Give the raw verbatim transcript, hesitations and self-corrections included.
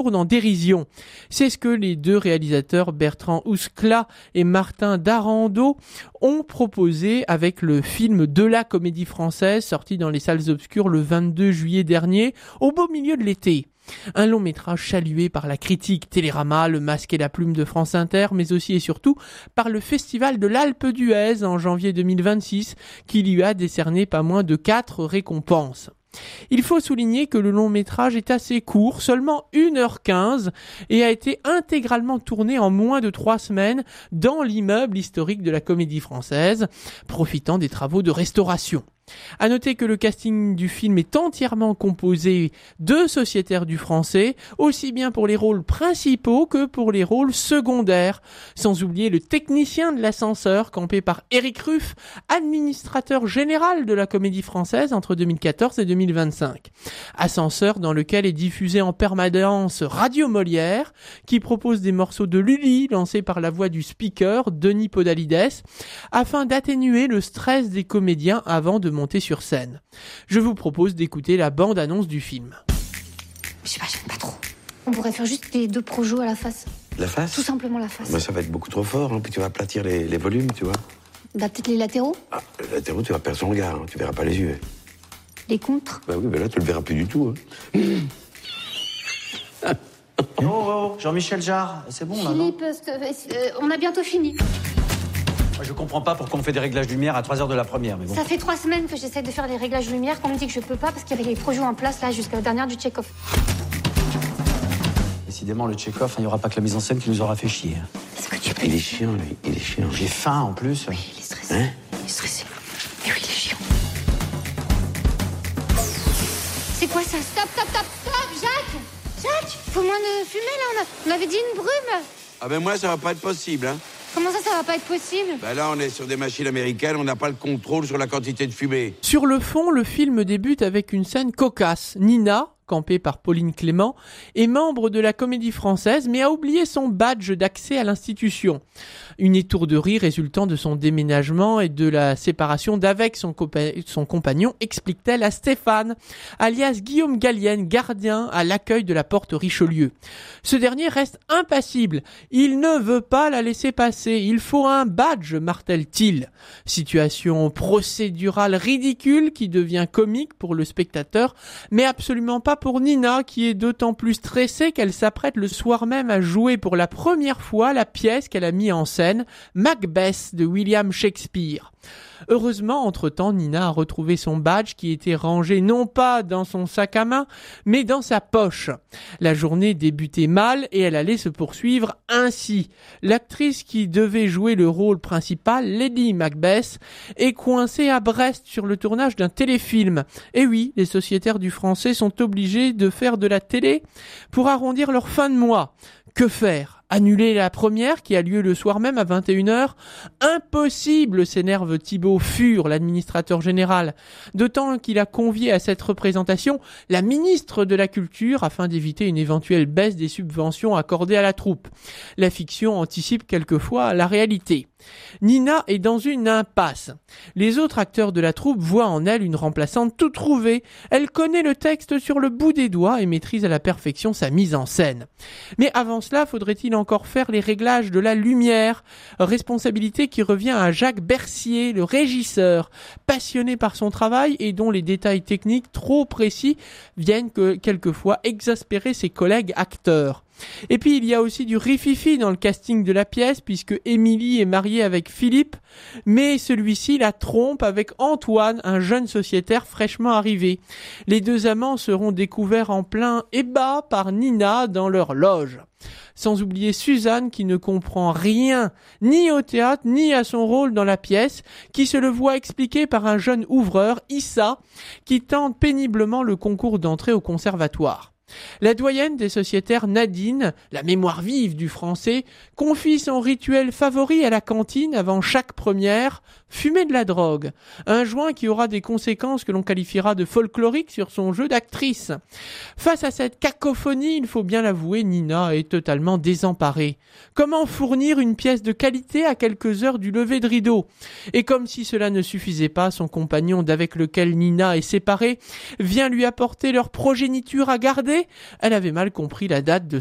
en dérision. C'est ce que les deux réalisateurs Bertrand Ouskla et Martin Darando ont proposé avec le film De la Comédie Française, sorti dans les salles obscures le vingt-deux juillet dernier, au beau milieu de l'été. Un long métrage salué par la critique Télérama, Le Masque et la Plume de France Inter, mais aussi et surtout par le Festival de l'Alpe d'Huez en janvier deux mille vingt-six, qui lui a décerné pas moins de quatre récompenses. Il faut souligner que le long métrage est assez court, seulement une heure quinze, et a été intégralement tourné en moins de trois semaines dans l'immeuble historique de la Comédie Française, profitant des travaux de restauration. À noter que le casting du film est entièrement composé de sociétaires du français, aussi bien pour les rôles principaux que pour les rôles secondaires, sans oublier le technicien de l'ascenseur campé par Éric Ruff, administrateur général de la Comédie Française entre deux mille quatorze et deux mille vingt-cinq. Ascenseur dans lequel est diffusé en permanence Radio Molière, qui propose des morceaux de Lully lancés par la voix du speaker Denis Podalides, afin d'atténuer le stress des comédiens avant de monter sur scène. Je vous propose d'écouter la bande-annonce du film. Je sais pas, j'aime pas trop. On pourrait faire juste les deux projos à la face. La face ? Tout simplement la face. Bah, ça va être beaucoup trop fort, hein, puis tu vas aplatir les, les volumes, tu vois. Bah peut-être les latéraux. Ah, les latéraux, tu vas perdre son regard, hein, tu verras pas les yeux. Les contres. Bah oui, bah là, tu le verras plus du tout. Hein. Oh, oh, Jean-Michel Jarre, c'est bon là, non ? Philippe, euh, on a bientôt fini. Je comprends pas pourquoi on fait des réglages lumière à trois heures de la première, mais bon. Ça fait trois semaines que j'essaie de faire des réglages lumière, qu'on me dit que je peux pas parce qu'il y avait les projets en place là jusqu'à la dernière du check-off. Décidément, le check-off, il n'y aura pas que la mise en scène qui nous aura fait chier. Est-ce que tu peux... Il est chiant, lui, il est chiant. J'ai faim en plus. Oui, il est stressé. Hein ? Il est stressé. Mais oui, il est chiant. C'est quoi ça ? Stop, stop, stop, stop, Jacques ! Jacques, faut moins de fumer là, on, a... on avait dit une brume. Ah ben moi, ça va pas être possible, hein. Comment ça, ça va pas être possible ? Bah là, on est sur des machines américaines, on n'a pas le contrôle sur la quantité de fumée. Sur le fond, le film débute avec une scène cocasse. Nina, campée par Pauline Clément, est membre de la Comédie Française, mais a oublié son badge d'accès à l'institution. Une étourderie résultant de son déménagement et de la séparation d'avec son, compa- son compagnon, explique-t-elle à Stéphane, alias Guillaume Gallienne, gardien à l'accueil de la porte Richelieu. Ce dernier reste impassible. Il ne veut pas la laisser passer. Il faut un badge, martèle-t-il. Situation procédurale ridicule qui devient comique pour le spectateur, mais absolument pas pour Nina, qui est d'autant plus stressée qu'elle s'apprête le soir même à jouer pour la première fois la pièce qu'elle a mis en scène, Macbeth de William Shakespeare. Heureusement, entre-temps, Nina a retrouvé son badge qui était rangé non pas dans son sac à main, mais dans sa poche. La journée débutait mal et elle allait se poursuivre ainsi. L'actrice qui devait jouer le rôle principal, Lady Macbeth, est coincée à Brest sur le tournage d'un téléfilm. Et oui, les sociétaires du français sont obligés de faire de la télé pour arrondir leur fin de mois. Que faire ? Annuler la première qui a lieu le soir même à vingt et une heures ? Impossible, s'énerve Thibaut Fur, l'administrateur général. D'autant qu'il a convié à cette représentation la ministre de la Culture afin d'éviter une éventuelle baisse des subventions accordées à la troupe. La fiction anticipe quelquefois la réalité. Nina est dans une impasse. Les autres acteurs de la troupe voient en elle une remplaçante tout trouvée. Elle connaît le texte sur le bout des doigts et maîtrise à la perfection sa mise en scène. Mais avant cela, faudrait-il encore faire les réglages de la lumière, responsabilité qui revient à Jacques Bercier, le régisseur, passionné par son travail et dont les détails techniques trop précis viennent que quelquefois exaspérer ses collègues acteurs. Et puis il y a aussi du rififi dans le casting de la pièce puisque Émilie est mariée avec Philippe, mais celui-ci la trompe avec Antoine, un jeune sociétaire fraîchement arrivé. Les deux amants seront découverts en plein ébat par Nina dans leur loge. Sans oublier Suzanne qui ne comprend rien, ni au théâtre, ni à son rôle dans la pièce, qui se le voit expliquer par un jeune ouvreur, Issa, qui tente péniblement le concours d'entrée au conservatoire. La doyenne des sociétaires Nadine, la mémoire vive du français, confie son rituel favori à la cantine avant chaque première, fumer de la drogue. Un joint qui aura des conséquences que l'on qualifiera de folkloriques sur son jeu d'actrice. Face à cette cacophonie, il faut bien l'avouer, Nina est totalement désemparée. Comment fournir une pièce de qualité à quelques heures du lever de rideau ? Et comme si cela ne suffisait pas, son compagnon d'avec lequel Nina est séparée vient lui apporter leur progéniture à garder mais elle avait mal compris la date de